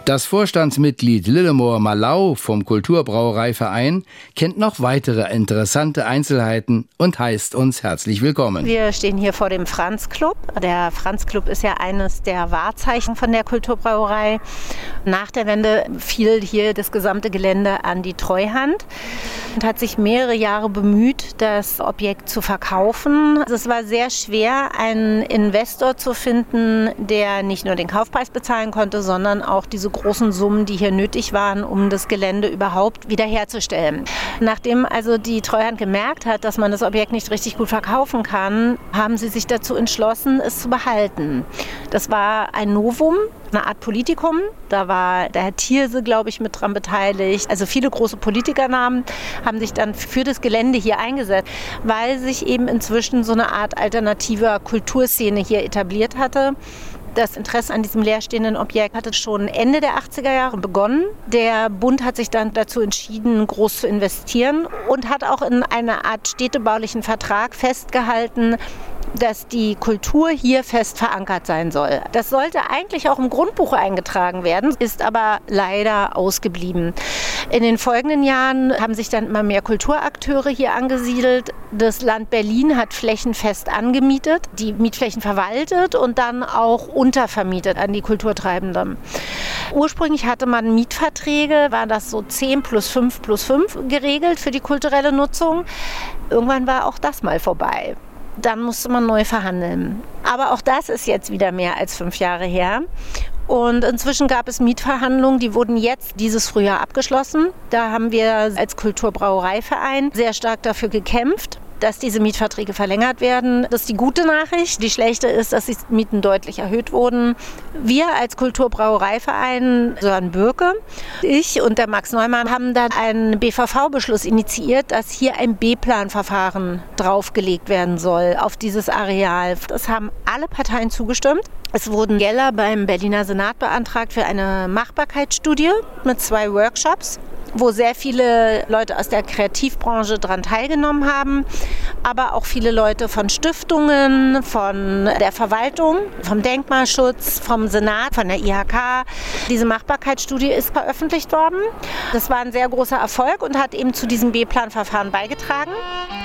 Das Vorstandsmitglied Lillemor Malau vom Kulturbrauereiverein kennt noch weitere interessante Einzelheiten und heißt uns herzlich willkommen. Wir stehen hier vor dem Franz Club. Der Franz Club ist ja eines der Wahrzeichen von der Kulturbrauerei. Nach der Wende fiel hier das gesamte Gelände an die Treuhand und hat sich mehrere Jahre bemüht, das Objekt zu verkaufen. Es war sehr schwer, einen Investor zu finden, der nicht nur den Kaufpreis bezahlen konnte, sondern auch diese großen Summen, die hier nötig waren, um das Gelände überhaupt wiederherzustellen. Nachdem also die Treuhand gemerkt hat, dass man das Objekt nicht richtig gut verkaufen kann, haben sie sich dazu entschlossen, es zu behalten. Das war ein Novum, eine Art Politikum. Da war der Herr Thierse, glaube ich, mit dran beteiligt. Also viele große Politikernamen haben sich dann für das Gelände hier eingesetzt, weil sich eben inzwischen so eine Art alternativer Kulturszene hier etabliert hatte. Das Interesse an diesem leerstehenden Objekt hatte schon Ende der 80er Jahre begonnen. Der Bund hat sich dann dazu entschieden, groß zu investieren und hat auch in einer Art städtebaulichen Vertrag festgehalten, dass die Kultur hier fest verankert sein soll. Das sollte eigentlich auch im Grundbuch eingetragen werden, ist aber leider ausgeblieben. In den folgenden Jahren haben sich dann immer mehr Kulturakteure hier angesiedelt. Das Land Berlin hat Flächen fest angemietet, die Mietflächen verwaltet und dann auch untervermietet an die Kulturtreibenden. Ursprünglich hatte man Mietverträge, war das so 10+5+5 geregelt für die kulturelle Nutzung. Irgendwann war auch das mal vorbei. Dann musste man neu verhandeln. Aber auch das ist jetzt wieder mehr als 5 Jahre her. Und inzwischen gab es Mietverhandlungen, die wurden jetzt dieses Frühjahr abgeschlossen. Da haben wir als Kulturbrauereiverein sehr stark dafür gekämpft, dass diese Mietverträge verlängert werden. Das ist die gute Nachricht. Die schlechte ist, dass die Mieten deutlich erhöht wurden. Wir als Kulturbrauereiverein, Sören Bürke, ich und der Max Neumann haben dann einen BVV-Beschluss initiiert, dass hier ein B-Plan-Verfahren draufgelegt werden soll auf dieses Areal. Das haben alle Parteien zugestimmt. Es wurden Gelder beim Berliner Senat beantragt für eine Machbarkeitsstudie mit 2 Workshops, wo sehr viele Leute aus der Kreativbranche daran teilgenommen haben, aber auch viele Leute von Stiftungen, von der Verwaltung, vom Denkmalschutz, vom Senat, von der IHK. Diese Machbarkeitsstudie ist veröffentlicht worden. Das war ein sehr großer Erfolg und hat eben zu diesem B-Plan-Verfahren beigetragen.